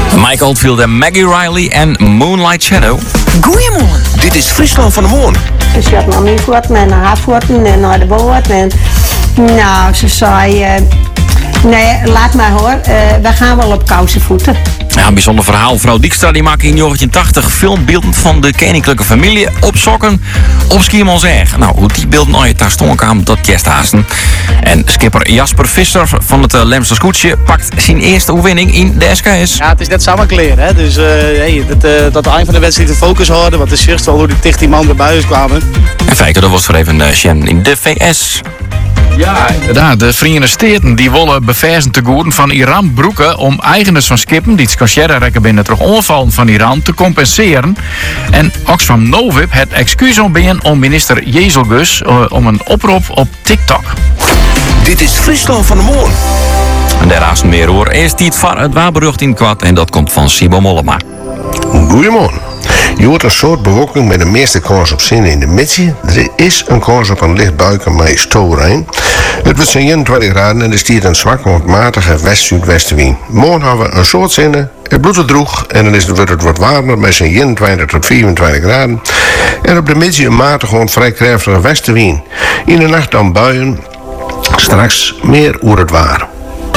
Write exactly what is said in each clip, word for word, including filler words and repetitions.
Mike Oldfield en Maggie Riley en Moonlight Shadow. Goeiemorgen. Dit is Friesland van de Morgen. Dus je had nog niet voort en naar voeten en naar de boot. En nou, ze zei, uh, nee, laat maar hoor, uh, we gaan wel op koude voeten. Ja, een bijzonder verhaal. Vrouw Dijkstra die maakte in negentien tachtig filmbeelden van de koninklijke familie op sokken op Schiermonnikoog. Nou, hoe die beelden ooit daar stonden kwamen, dat kersthazen. En skipper Jasper Visser van het uh, Lemster Scootje pakt zijn eerste overwinning in de S K S. Ja, het is net samenkleren, hè. Dus uh, hey, dat, uh, dat de eind van de wedstrijd de focus houden, want de zicht wel hoe die tichttien man erbij is kwamen. En Fijke, dat was voor even uh, Shen in de V S. Ja, inderdaad. De Verenigde Staten die willen bewijzen te goeden van Iran broeken om eigeners van skippen die het rekken binnen terug onvallen van Iran te compenseren. En Oxfam Novib het excuus ontbieden om minister Jezelgus uh, om een oproep op TikTok. Dit is Friesland van de Morgen. En daar is meer hoor. Eerst die het var het waarberucht in kwad en dat komt van Sibo Mollema. Goedemorgen. Je hoort een soort bewolking met de meeste kans op zin in de middag. Er is een kans op een licht buiken met stoorijn. Het wordt zo'n eenentwintig graden en er stiert een zwak matige west-zuidwestenwind. Morgen hebben we een soort zinnen. Het bloedt het droeg en dan is het, wordt het wat warmer met zo'n eenentwintig tot vierentwintig graden. En op de middag een matige en vrij krachtige westenwind. In de nacht dan buien. Straks meer oer het waar.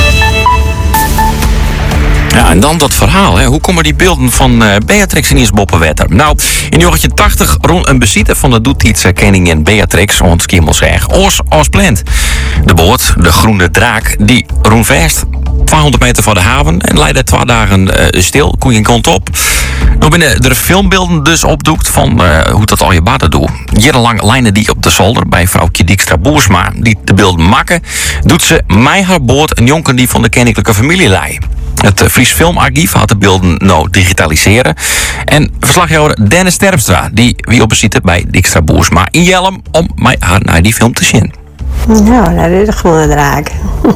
Ja, en dan dat verhaal. Hè. Hoe komen die beelden van uh, Beatrix en Ies Boppenwetter? Nou, in negentien tachtig rond een bezieter van de doetietse koningin Beatrix ont Schiermonnikoog. Oors als plant. De boot, de groene draak, die roen vast tweehonderd meter van de haven en leidde twee dagen uh, stil, koeien kont op. Nou binnen er filmbeelden dus opdoekt van uh, hoe dat al je baden doet. Jarenlang lijnen die op de zolder bij vrouwtje Dijkstra Boersma, die de beelden maken, doet ze mij haar boord een jonken die van de koninklijke familie lei. Het Fries Filmarchief had de beelden nou digitaliseren. En verslaghouder Dennis Terpstra, die wie op bezitten bij Dijkstra Boersma in Jelm om mij haar naar die film te zien. Nou, dat is gewoon een draak.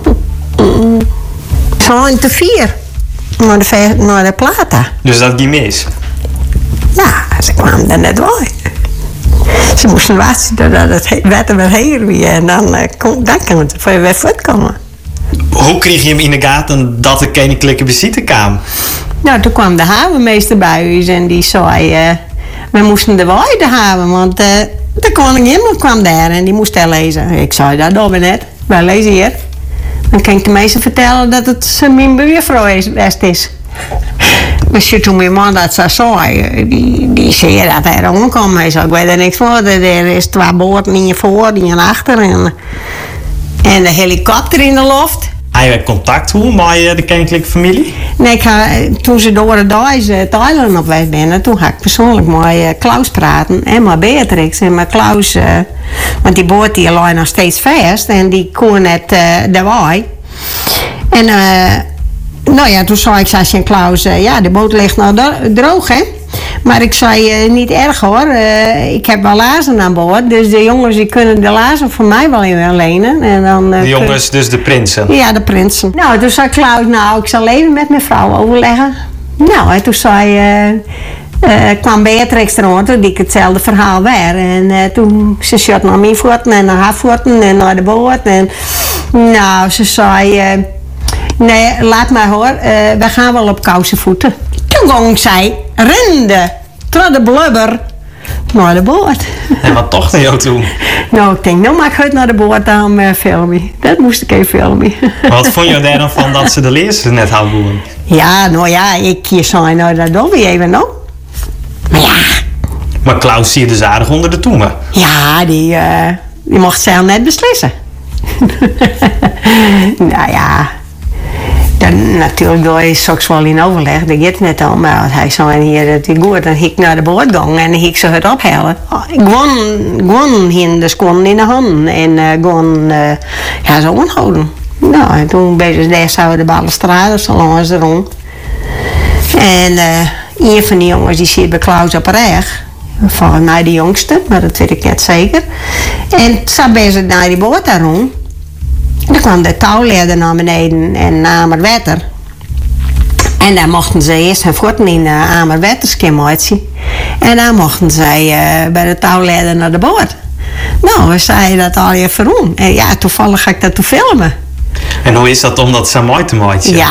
Zo'n te vier. Naar de, naar de Plata. Dus dat ging mis? Ja, ze kwamen er net bij. Ze moesten wachten totdat het wetter weer heen weer. En dan, uh, kon, dan kan het weer voortkomen. Hoe kreeg je hem in de gaten dat de koninklijke visite kwam? Nou, toen kwam de havenmeester bij ons en die zei... Uh, we moesten de waai hebben, want uh, de koningin kwam daar en die moest daar lezen. Ik zei, dat doen we net. Wij lezen hier. Dan kan ik de meester vertellen dat het mijn buurvrouw is. Maar toen mijn man dat zo zei, die, die zei dat hij er omkwam. Hij zei, ik weet er niks van. Er is twee boten in je voor, in je achter. En, en de helikopter in de lucht. Hij had contact hoe met de koninklijke familie? Nee, ik ga, toen ze door de Duits Thailand op weg binnen, toen ga ik persoonlijk met uh, Klaus praten. En met Beatrix. En met Klaus, uh, want die boot die lag nog steeds vast. En die kon net uh, daarbij. En uh, nou ja, toen zei ik tegen Klaus, uh, ja, de boot ligt nou droog, hè. Maar ik zei, uh, niet erg hoor, uh, ik heb wel lazen aan boord. Dus de jongens die kunnen de lazen voor mij wel even lenen. En dan, uh, de jongens, kun... dus de prinsen? Ja, de prinsen. Nou, toen zei Klaus, nou, ik zal even met mijn vrouw overleggen. Nou, en toen zei... Uh, Uh, kwam Beatrix erover, die ik hetzelfde verhaal weer. En uh, toen ze zat naar mijn voeten en naar haar voeten en naar de boot. En nou, ze zei, uh, nee, laat maar hoor, uh, we gaan wel op koude voeten. Toen ging zij rende, door de blubber, naar de boot. En wat toch naar jou toe? Nou, ik denk, nou maak ik het naar de boot aan uh, filmen. Dat moest ik even filmen. Wat vond je daar dan van dat ze de leersters net hadden doen? Ja, nou ja, ik zei, nou dat doen we even nog. Maar ja. Maar Klaus zie je dus aardig onder de toemen. Ja, die, uh, die mocht zelf net beslissen. Nou ja. Dan natuurlijk door je straks wel in overleg. Dat gaat net al. Maar hij zei hier dat hij goed. Dan ik naar de boot ging en ik ze het ophalen. Gewoon, gewoon hin de schoenen in de handen. En uh, gewoon, uh, ja, zo aanhouden. Nou, en toen bezig daar zouden de balustrade zo langs de rond. En uh, een van die jongens die zit bij Klaus op reg. Volgens mij de jongste, maar dat weet ik net zeker. En zat bezig naar die boot daarom. En dan kwam de touwleerder naar beneden en naar Amerwetter. En dan mochten ze eerst hun voeten in uh, Amerwetter skimmen. En dan mochten zij uh, bij de touwleerder naar de boot. Nou, we zeiden dat al je verom. En ja, toevallig ga ik dat toe filmen. En hoe is dat om dat zo mooi te maken? Ja,